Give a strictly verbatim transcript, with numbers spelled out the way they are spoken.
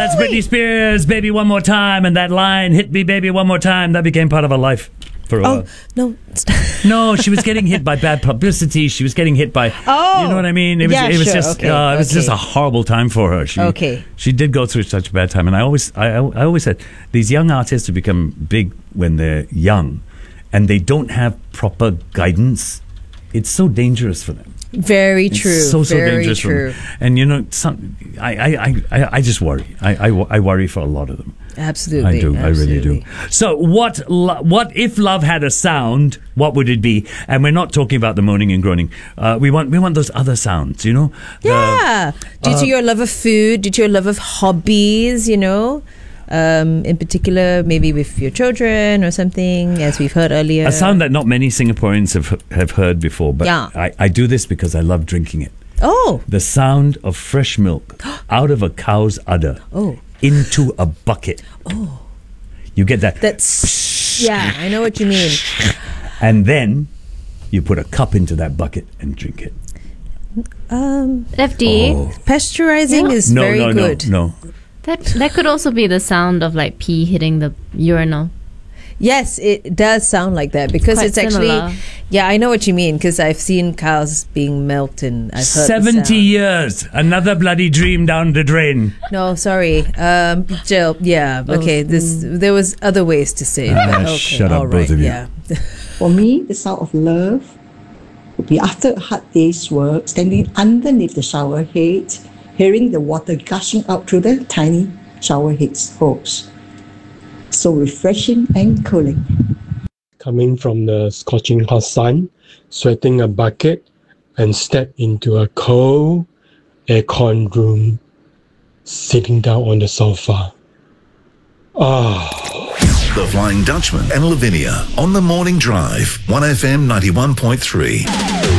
that's Britney Spears, Baby One More Time. And that line, hit me, baby, one more time, that became part of her life for a Oh, while. no. No, she was getting hit by bad publicity. She was getting hit by, Oh. you know what I mean? It was, Yeah, it was sure. just, Okay, uh, it was okay. just a horrible time for her. She, Okay. She did go through such a bad time. And I always, I, I always said, these young artists who become big when they're young and they don't have proper guidance, it's so dangerous for them. Very It's true. so so Very dangerous true. for them. And you know, some, I, I, I, I just worry. I, I, I worry for a lot of them. Absolutely. I do. Absolutely. I really do. So, what? Lo- what if love had a sound? What would it be? And we're not talking about the moaning and groaning. Uh, we want we want those other sounds. You know. The- Yeah. Due uh, to your love of food, due to your love of hobbies, you know, um, in particular, maybe with your children or something, as we've heard earlier. a sound that not many Singaporeans have have heard before. But Yeah. I, I do this because I love drinking it. Oh. The sound of fresh milk out of a cow's udder Oh. into a bucket. Oh. You get that. That's. Yeah, I know what you mean. And then you put a cup into that bucket and drink it. Um, F D. Oh. pasteurizing Yeah. is No, very no, good. no, no. That that could also be the sound of like pee hitting the urinal. Yes, it does sound like that because Quite it's actually. similar. Yeah, I know what you mean because I've seen cows being milked and I've heard the Seventy sound. years, another bloody dream down the drain. No, sorry. Um, Jill, yeah, okay. This there was other ways to say it. Ah, but okay, shut up, all both right, of you. Yeah. For me, the sound of love would be after a hard day's work, standing underneath the shower head, hearing the water gushing out through the tiny shower head holes. So refreshing and cooling. Coming from the scorching hot sun, sweating a bucket, and step into a cold aircon room, sitting down on the sofa. Ah. The Flying Dutchman and Lavinia on the Morning Drive, one F M ninety-one point three.